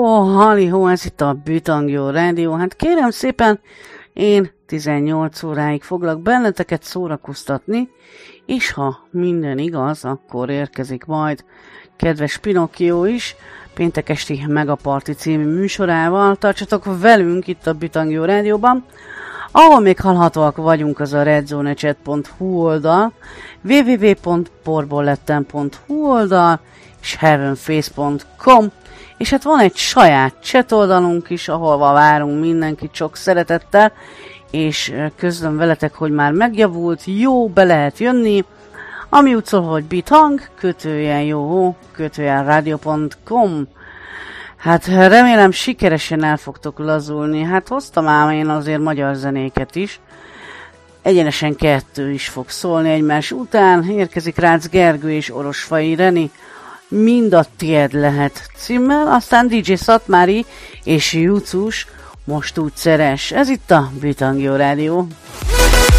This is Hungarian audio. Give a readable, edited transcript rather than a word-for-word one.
Halihó, ez itt a Bütangyó Rádió. Hát kérem szépen, én 18 óráig foglak benneteket szórakoztatni, és ha minden igaz, akkor érkezik majd kedves Pinocchio is, péntek esti Megaparty című műsorával. Tartsatok velünk itt a Bütangyó Rádióban, ahol még hallhatóak vagyunk, az a redzonechat.hu oldal, www.porbolletten.hu oldal, és heavenface.com, és hát van egy saját chat oldalunk is, ahol várunk mindenkit sok szeretettel, és közlöm veletek, hogy már megjavult, jó, be lehet jönni, ami úgy szól, hogy bithang, radio.com. Hát remélem sikeresen el fogtok lazulni, hát hoztam ám én azért magyar zenéket is, egyenesen 2 is fog szólni egymás után, érkezik Rácz Gergő és Orosfai Reni, Mind a tied lehet címmel, aztán DJ Szatmári és Jucus, most úgy szeres. Ez itt a Bütangyó Rádió.